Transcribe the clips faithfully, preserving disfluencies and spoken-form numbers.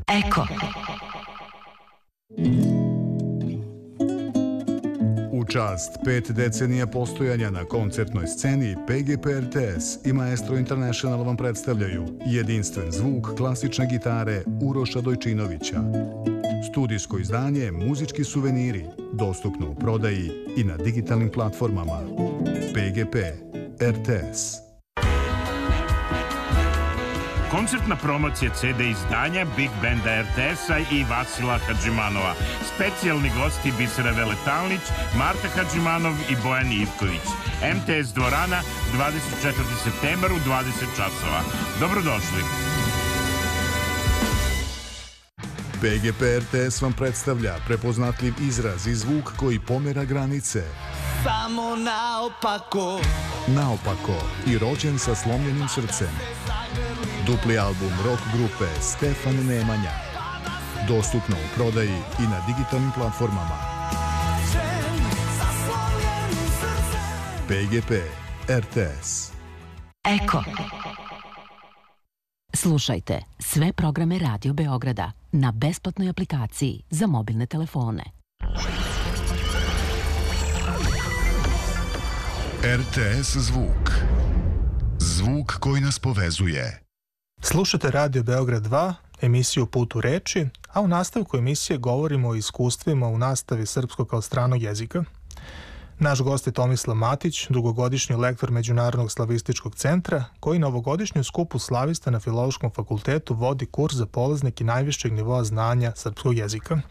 Eko. U čast pet decenija postojanja na koncertnoj sceni, P G P R T S i Maestro International vam predstavljaju jedinstven zvuk klasične gitare Uroša Dojčinovića. Studijsko izdanje Muzički suveniri, dostupno u prodaji i na digitalnim platformama. P G P R T S. Koncertna promocija C D izdanja Big Banda R T S-a i Vasila Hadžimanova. Specijalni gosti Bisera Veletalnić, Marta Hadžimanov i Bojan Ivković. M T S dvorana, dvadeset četvrti septembar u dvadeset časova. Dobrodošli. P G P R T S vam predstavlja prepoznatljiv izraz i zvuk koji pomera granice. Samo naopako. Naopako i rođen sa slomljenim srcem. Dupli album rock grupe Stefan Nemanja. Dostupno u prodaji i na digitalnim platformama. P G P R T S. Eko. Slušajte sve programe Radio Beograda na besplatnoj aplikaciji za mobilne telefone. R T S zvuk. Zvuk koji nas povezuje. Slušate Radio Beograd dva, emisiju Put u reči, a u nastavku emisije govorimo o iskustvima u nastavi srpskog kao stranog jezika. Naš gost je Tomislav Matić, dugogodišnji lektor Međunarodnog slavističkog centra, koji na ovogodišnju skupu slavista na Filološkom fakultetu vodi kurs za polaznike najvišeg nivoa znanja srpskog jezika.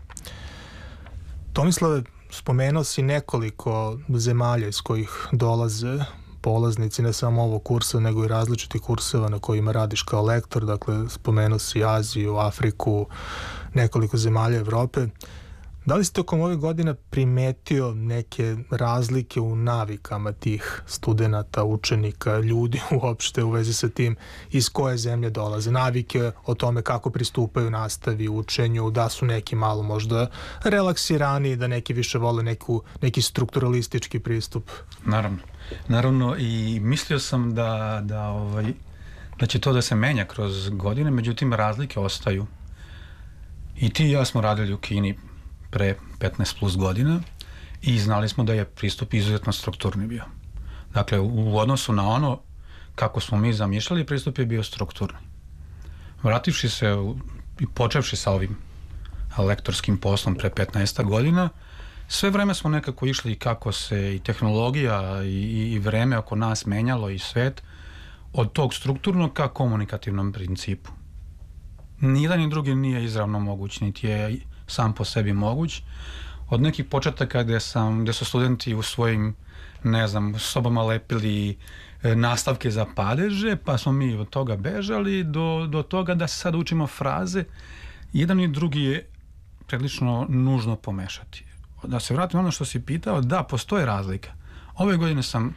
Tomislave, spomenuo si nekoliko zemalja iz kojih dolaze polaznici ne samo ovog kursa, nego i različitih kurseva na kojima radiš kao lektor. Dakle, spomenuo si Aziju, Afriku, nekoliko zemalja Evrope. Da li si tokom ove godine primetio neke razlike u navikama tih studenata, učenika, ljudi uopšte u vezi sa tim iz koje zemlje dolaze? Navike o tome kako pristupaju nastavi, učenju, da su neki malo možda relaksirani, da neki više vole neku, neki strukturalistički pristup? Naravno. Naravno, i mislio sam da, da, ovaj, da će to da se menja kroz godine, međutim razlike ostaju. I ti i ja smo radili u Kini pre petnaest plus godina i znali smo da je pristup izuzetno strukturni bio. Dakle, u odnosu na ono kako smo mi zamišljali, pristup je bio strukturni. Vrativši se i počevši sa ovim lektorskim poslom pre petnaest godina, sve vreme smo nekako išli kako se i tehnologija i, i vreme oko nas menjalo i svet od tog strukturnog ka komunikativnom principu. Nijedan ni drugi nije izravno moguć, niti je sam po sebi moguć. Od nekih početaka gde, sam, gde su studenti u svojim, ne znam, sobama lepili nastavke za padeže, pa smo mi od toga bežali, do, do toga da se sad učimo fraze. Jedan i drugi je prilično nužno pomešati. Da se vratim ono što si pitao, da, postoje razlika. Ove godine sam,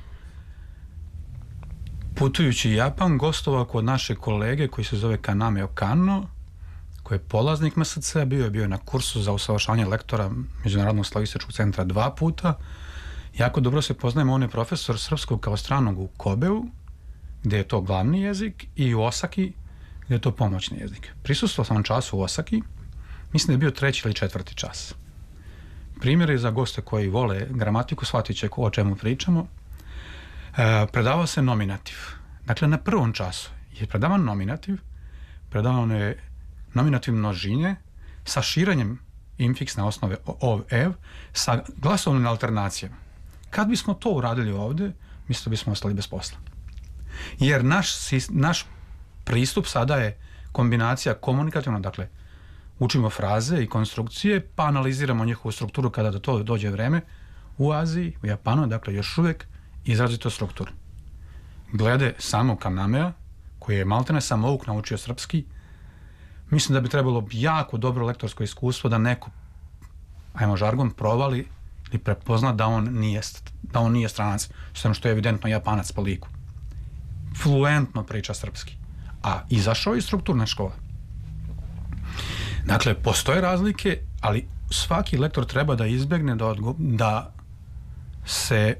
putujući Japan, gostovao kod naše kolege koji se zove Kaname Okano, koji je polaznik M S C, bio je bio na kursu za usavršavanje lektora Međunarodnog slavističkog centra dva puta. Jako dobro se poznajemo, on je profesor srpskog kao stranog u Kobeu, gde je to glavni jezik, i u Osaki, gde je to pomoćni jezik. Prisustvovao sam času u Osaki, mislim da je bio treći ili četvrti čas. Primjer je za goste koji vole gramatiku, shvatit će o čemu pričamo. E, predavao se nominativ. Dakle, na prvom času je predavan nominativ, predavan je nominativ množine sa širenjem infiksne osnove ov, ev, sa glasovnim alternacijama. Kad bismo to uradili ovde, mislim da bismo ostali bez posla. Jer naš, naš pristup sada je kombinacija komunikativno, dakle, učimo fraze i konstrukcije, pa analiziramo njihovu strukturu kada do to dođe vreme. U Aziji, u Japanu, dakle, još uvek izrazito strukturu. Glede samog Kanamea, koji je maltene samouk naučio srpski, mislim da bi trebalo jako dobro lektorsko iskustvo da neko, ajmo žargon, provali ili prepozna da on nije, da on nije stranac, što je evidentno Japanac po liku. Fluentno priča srpski. A izašao iz strukturne škole. Dakle, postoje razlike, ali svaki lektor treba da izbegne da, odgo- da se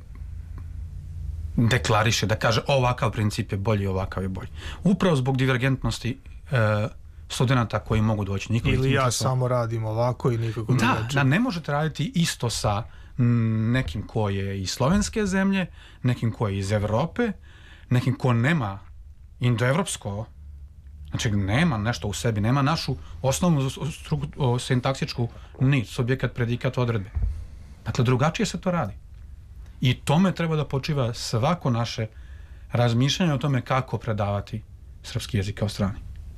deklariše, da kaže ovakav princip je bolji, ovakav je bolji. Upravo zbog divergentnosti e, studenta koji mogu doći. Ili ja samo radim ovako i nikako da, drugačije. Da, ne možete raditi isto sa nekim ko je iz slovenske zemlje, nekim ko je iz Evrope, nekim ko nema indoevropsko, znači nema nešto u sebi, nema našu osnovnu sintaksičku nit, subjekat, predikat, odredbe. Dakle, drugačije se to radi. I tome treba da počiva svako naše razmišljanje o tome kako predavati srpski jezik kao strani.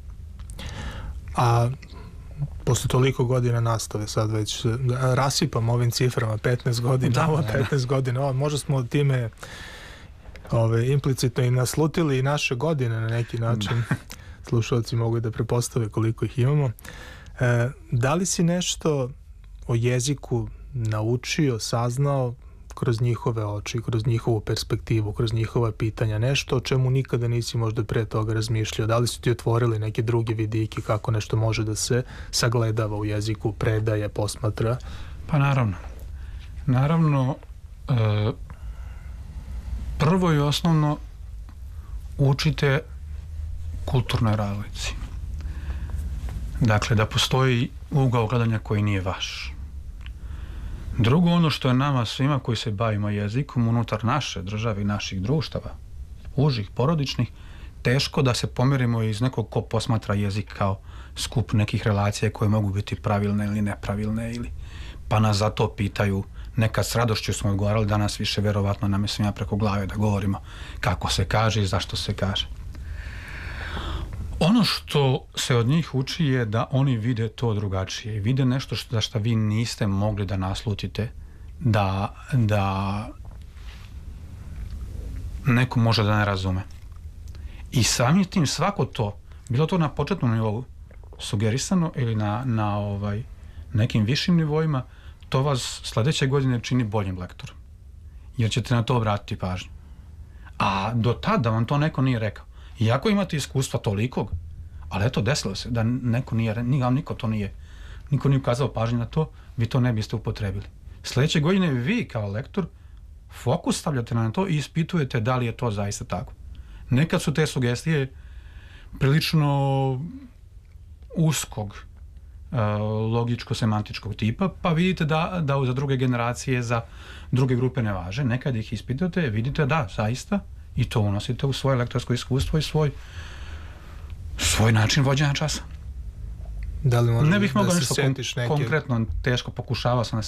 A posle toliko godina nastave sad već rasipam ovim ciframa, petnaest godina, da, ovo petnaest da. godina, ovo, možda smo time ove, implicitno i naslutili i naše godine na neki način. Da. Slušalci mogu da prepostave koliko ih imamo. E, da li si nešto o jeziku naučio, saznao kroz njihove oči, kroz njihovu perspektivu, kroz njihova pitanja, nešto o čemu nikada nisi možda pre toga razmišljao? Da li su ti otvorili neke druge vidike kako nešto može da se sagledava u jeziku, predaje, posmatra? Pa naravno. Naravno, e, prvo i osnovno učite kulturnoj razlici. Dakle, da postoji ugao gledanja koji nije vaš. Drugo, ono što je nama svima koji se bavimo jezikom unutar naše države i naših društava, užih, porodičnih, teško da se pomerimo iz nekog ko posmatra jezik kao skup nekih relacija koje mogu biti pravilne ili nepravilne, ili pa nas zato pitaju, nekad s radošću smo odgovarali, danas više verovatno nam je svima preko glave da govorimo kako se kaže i zašto se kaže. Ono što se od njih uči je da oni vide to drugačije i vide nešto što, za što vi niste mogli da naslutite, da, da neko može da ne razume. I samim tim svako to, bilo to na početnom nivou sugerisano ili na, na ovaj, nekim višim nivoima, to vas sledeće godine čini boljim lektorom. Jer ćete na to obratiti pažnju. A do tada vam to neko nije rekao. Iako imate iskustva tolikog, ali eto, desilo se da neko nije, niko to nije, niko nije ukazao pažnju na to, vi to ne biste upotrebili. Sljedeće godine vi kao lektor fokus stavljate na to i ispitujete da li je to zaista tako. Nekad su te sugestije prilično uskog, logičko-semantičkog tipa, pa vidite da, da za druge generacije, za druge grupe ne važe. Nekad ih ispitate, vidite da, zaista, i to unosite u svoje lektorsko iskustvo i svoj svoj način vođenja časa. Da li možemo ne bih mogao da nešto kon- neke... konkretno, teško, pokušavao sam da